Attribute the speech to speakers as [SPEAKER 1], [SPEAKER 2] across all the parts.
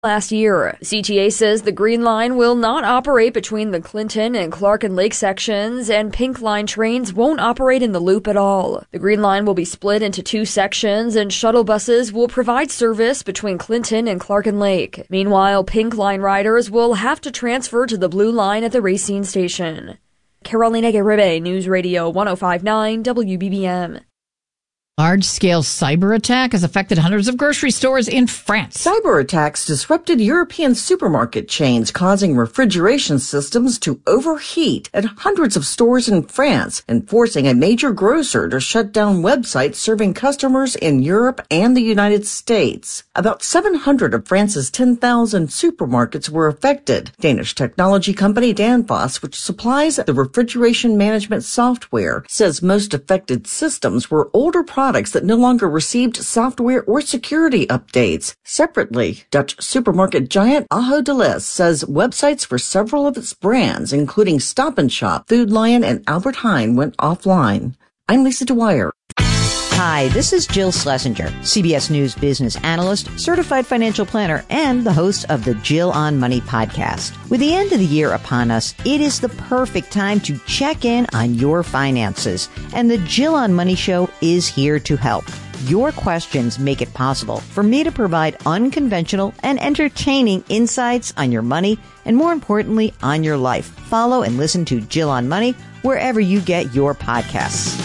[SPEAKER 1] last year. CTA says the Green Line will not operate between the Clinton and Clark and Lake sections, and Pink Line trains won't operate in the loop at all. The Green Line will be split into two sections, and shuttle buses will provide service between Clinton and Clark and Lake. Meanwhile, Pink Line riders will have to transfer to the Blue Line at the Racine station. Carolina Garibay, News Radio 105.9 WBBM.
[SPEAKER 2] Large-scale cyber attack has affected hundreds of grocery stores in France.
[SPEAKER 3] Cyber attacks disrupted European supermarket chains, causing refrigeration systems to overheat at hundreds of stores in France and forcing a major grocer to shut down websites serving customers in Europe and the United States. About 700 of France's 10,000 supermarkets were affected. Danish technology company Danfoss, which supplies the refrigeration management software, says most affected systems were older products that no longer received software or security updates. Separately, Dutch supermarket giant Ahold Delhaize says websites for several of its brands, including Stop & Shop, Food Lion, and Albert Heijn, went offline. I'm Lisa Dwyer.
[SPEAKER 4] Hi, this is Jill Schlesinger, CBS News business analyst, certified financial planner, and the host of the Jill on Money podcast. With the end of the year upon us, it is the perfect time to check in on your finances. And the Jill on Money show is here to help. Your questions make it possible for me to provide unconventional and entertaining insights on your money and, more importantly, on your life. Follow and listen to Jill on Money wherever you get your podcasts.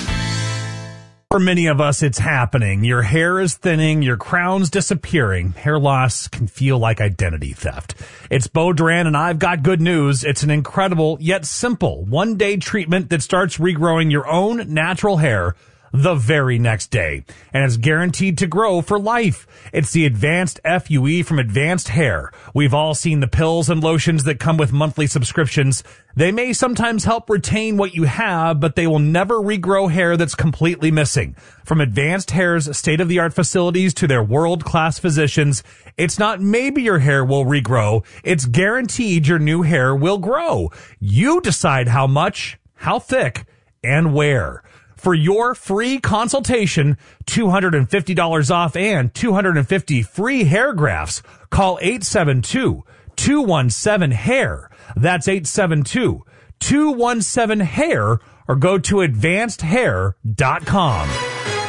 [SPEAKER 5] For many of us, it's happening. Your hair is thinning, your crown's disappearing. Hair loss can feel like identity theft. It's Beau Duran, and I've got good news. It's an incredible, yet simple, one-day treatment that starts regrowing your own natural hair the very next day, and it's guaranteed to grow for life. It's the Advanced FUE from Advanced Hair. We've all seen the pills and lotions that come with monthly subscriptions. They may sometimes help retain what you have, but they will never regrow hair that's completely missing. From Advanced Hair's state-of-the-art facilities to their world-class physicians, it's not maybe your hair will regrow. It's guaranteed your new hair will grow. You decide how much, how thick, and where. For your free consultation, $250 off and 250 free hair grafts, call 872-217-HAIR. That's 872-217-HAIR, or go to advancedhair.com.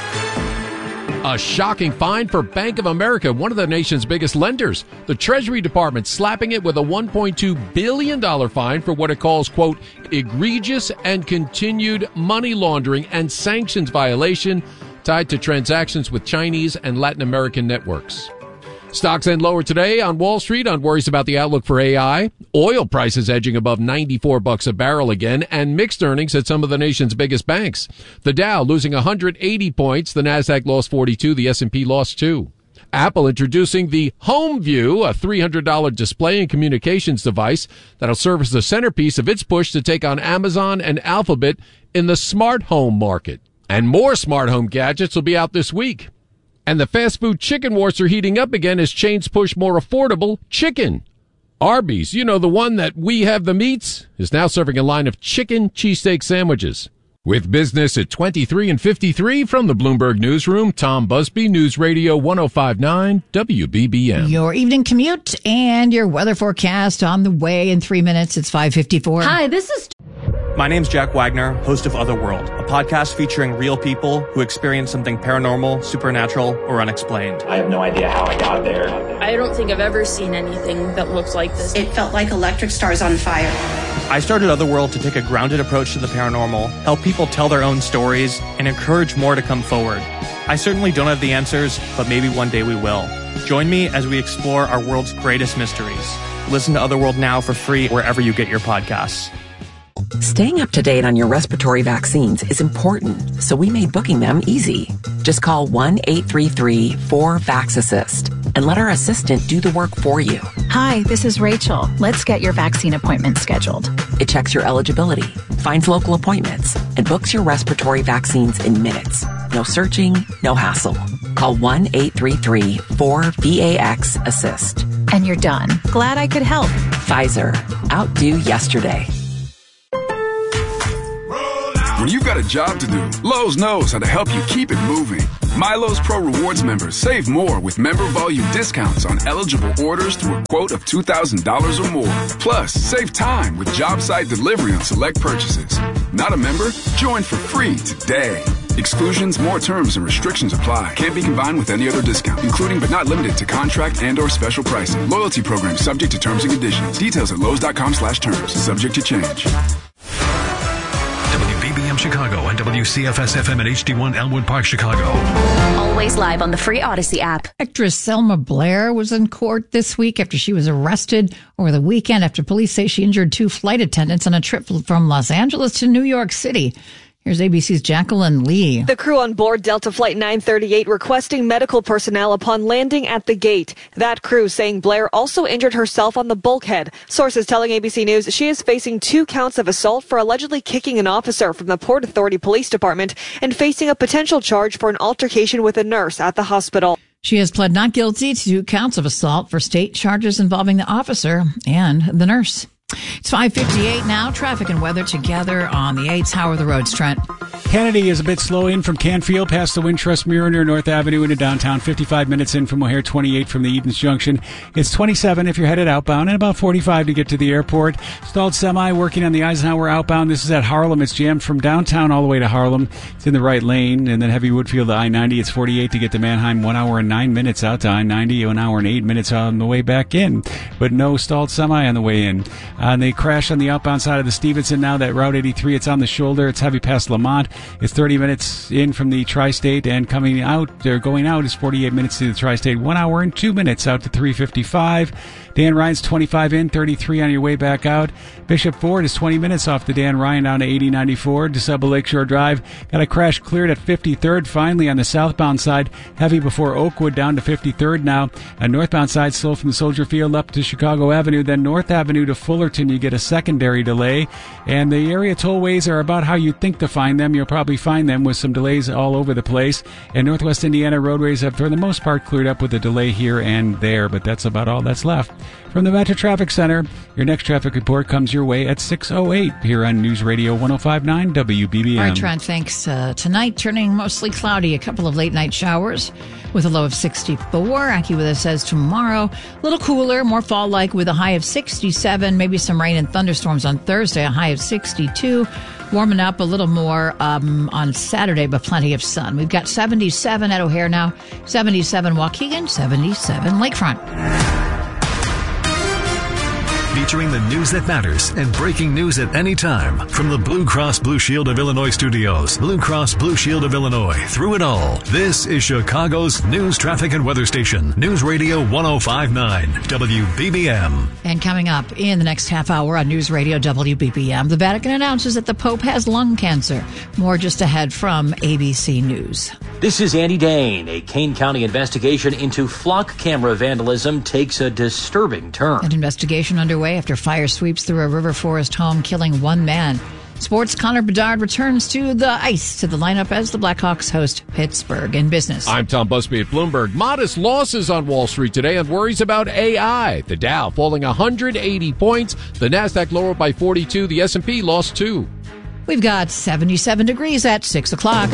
[SPEAKER 6] A shocking fine for Bank of America, one of the nation's biggest lenders. The Treasury Department slapping it with a $1.2 billion fine for what it calls, quote, egregious and continued money laundering and sanctions violation tied to transactions with Chinese and Latin American networks. Stocks end lower today on Wall Street on worries about the outlook for AI. Oil prices edging above $94 a barrel again, and mixed earnings at some of the nation's biggest banks. The Dow losing 180 points. The Nasdaq lost 42. The S&P lost 2. Apple introducing the HomeView, a $300 display and communications device that'll serve as the centerpiece of its push to take on Amazon and Alphabet in the smart home market. And more smart home gadgets will be out this week. And the fast food chicken wars are heating up again as chains push more affordable chicken. Arby's, you know, the one that we have the meats, is now serving a line of chicken cheesesteak sandwiches. With business at 23 and 53 from the Bloomberg Newsroom, Tom Busby, News Radio 105.9 WBBM.
[SPEAKER 2] Your evening commute and your weather forecast on the way in 3 minutes. It's 5:54.
[SPEAKER 7] Hi, this is...
[SPEAKER 8] My name's Jack Wagner, host of Otherworld, a podcast featuring real people who experience something paranormal, supernatural, or unexplained.
[SPEAKER 9] I have no idea how I got there.
[SPEAKER 7] I don't think I've ever seen anything that looks like this.
[SPEAKER 10] It felt like electric stars on fire.
[SPEAKER 8] I started Otherworld to take a grounded approach to the paranormal, help people tell their own stories, and encourage more to come forward. I certainly don't have the answers, but maybe one day we will. Join me as we explore our world's greatest mysteries. Listen to Otherworld now for free wherever you get your podcasts.
[SPEAKER 11] Staying up to date on your respiratory vaccines is important, so we made booking them easy. Just call 1-833-4-VAX-ASSIST and let our assistant do the work for you.
[SPEAKER 12] Hi, this is Rachel. Let's get your vaccine appointment scheduled.
[SPEAKER 11] It checks your eligibility, finds local appointments, and books your respiratory vaccines in minutes. No searching, no hassle. Call 1-833-4-VAX-ASSIST.
[SPEAKER 12] And you're done. Glad I could help.
[SPEAKER 11] Pfizer. Outdo yesterday.
[SPEAKER 13] When you've got a job to do, Lowe's knows how to help you keep it moving. MyLowe's Pro Rewards members save more with member volume discounts on eligible orders through a quote of $2,000 or more. Plus, save time with job site delivery on select purchases. Not a member? Join for free today. Exclusions, more terms, and restrictions apply. Can't be combined with any other discount, including but not limited to contract and/or special pricing. Loyalty program subject to terms and conditions. Details at Lowe's.com/terms. Subject to change.
[SPEAKER 14] WBBM Chicago and WCFS-FM at HD1 Elmwood Park, Chicago.
[SPEAKER 12] Always live on the free Odyssey app.
[SPEAKER 2] Actress Selma Blair was in court this week after she was arrested over the weekend after police say she injured 2 flight attendants on a trip from Los Angeles to New York City. Here's ABC's Jacqueline Lee.
[SPEAKER 15] The crew on board Delta Flight 938 requesting medical personnel upon landing at the gate. That crew saying Blair also injured herself on the bulkhead. Sources telling ABC News she is facing 2 counts of assault for allegedly kicking an officer from the Port Authority Police Department and facing a potential charge for an altercation with a nurse at the hospital.
[SPEAKER 2] She has pled not guilty to 2 counts of assault for state charges involving the officer and the nurse. It's 5:58 now. Traffic and weather together on the 8s. How are the roads, Trent?
[SPEAKER 16] Kennedy is a bit slow in from Canfield past the Wintrust Mirror near North Avenue into downtown. 55 minutes in from O'Hare, 28 from the Edens Junction. It's 27 if you're headed outbound, and about 45 to get to the airport. Stalled semi working on the Eisenhower outbound. This is at Harlem. It's jammed from downtown all the way to Harlem. It's in the right lane. And then heavy Woodfield to I-90. It's 48 to get to Manheim. 1 hour and 9 minutes out to I-90. 1 hour and 8 minutes on the way back in. But no stalled semi on the way in. And they crash on the outbound side of the Stevenson now. That Route 83, it's on the shoulder. It's heavy past Lamont. It's 30 minutes in from the Tri-State, and coming out, or going out, is 48 minutes to the Tri-State. 1 hour and 2 minutes out to 355. Dan Ryan's 25 in, 33 on your way back out. Bishop Ford is 20 minutes off the Dan Ryan down to 8094. DeSable Lakeshore Drive got a crash cleared at 53rd. Finally on the southbound side, heavy before Oakwood down to 53rd now. A northbound side slow from Soldier Field up to Chicago Avenue. Then North Avenue to Fullerton, you get a secondary delay. And the area tollways are about how you think to find them. You'll probably find them with some delays all over the place. And Northwest Indiana roadways have, for the most part, cleared up with a delay here and there. But that's about all that's left. From the Metro Traffic Center, your next traffic report comes your way at 6:08 here on News Radio 105.9 WBBM.
[SPEAKER 2] All right, Trent, thanks. Tonight, turning mostly cloudy, a couple of late-night showers with a low of 64. AccuWeather says tomorrow, a little cooler, more fall-like with a high of 67, maybe some rain and thunderstorms on Thursday, a high of 62. Warming up a little more on Saturday, but plenty of sun. We've got 77 at O'Hare now, 77 Waukegan, 77 Lakefront.
[SPEAKER 14] Featuring the news that matters and breaking news at any time. From the Blue Cross Blue Shield of Illinois studios, Blue Cross Blue Shield of Illinois, through it all. This is Chicago's news, traffic, and weather station. News Radio 105.9 WBBM.
[SPEAKER 2] And coming up in the next half hour on News Radio WBBM, the Vatican announces that the Pope has lung cancer. More just ahead from ABC News.
[SPEAKER 17] This is Andy Dane. A Kane County investigation into flock camera vandalism takes a disturbing turn.
[SPEAKER 2] An investigation underway after fire sweeps through a River Forest home, killing 1 man. Sports, Connor Bedard returns to the ice to the lineup as the Blackhawks host Pittsburgh. In business,
[SPEAKER 6] I'm Tom Busby at Bloomberg. Modest losses on Wall Street today on worries about AI. The Dow falling 180 points. The Nasdaq lowered by 42. The S&P lost 2.
[SPEAKER 2] We've got 77 degrees at 6 o'clock.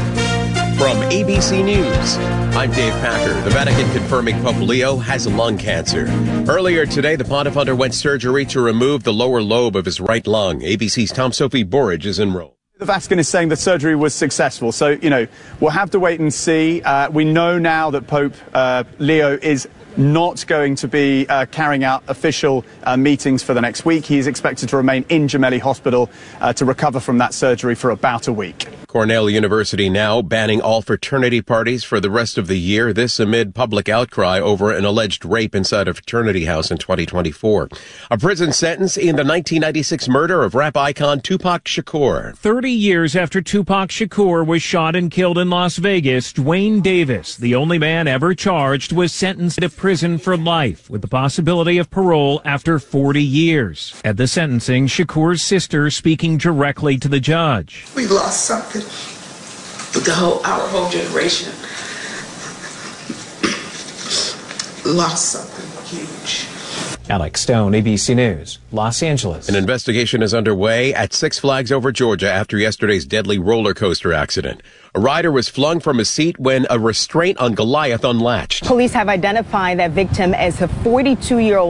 [SPEAKER 18] From ABC News, I'm Dave Packer. The Vatican confirming Pope Leo has lung cancer. Earlier today, the pontiff underwent surgery to remove the lower lobe of his right lung. ABC's Tom Sophie Borridge is in Rome.
[SPEAKER 19] The Vatican is saying the surgery was successful. So, we'll have to wait and see. We know now that Pope Leo is not going to be carrying out official meetings for the next week. He is expected to remain in Gemelli Hospital to recover from that surgery for about a week.
[SPEAKER 18] Cornell University now banning all fraternity parties for the rest of the year. This amid public outcry over an alleged rape inside a fraternity house in 2024. A prison sentence in the 1996 murder of rap icon Tupac Shakur.
[SPEAKER 20] 30 years after Tupac Shakur was shot and killed in Las Vegas, Dwayne Davis, the only man ever charged, was sentenced to prison for life with the possibility of parole after 40 years. At the sentencing, Shakur's sister speaking directly to the judge.
[SPEAKER 21] We lost something. But our whole generation lost something huge.
[SPEAKER 1] Alex Stone, ABC News, Los Angeles.
[SPEAKER 18] An investigation is underway at Six Flags Over Georgia after yesterday's deadly roller coaster accident. A rider was flung from his seat when a restraint on Goliath unlatched.
[SPEAKER 22] Police have identified that victim as a 42-year-old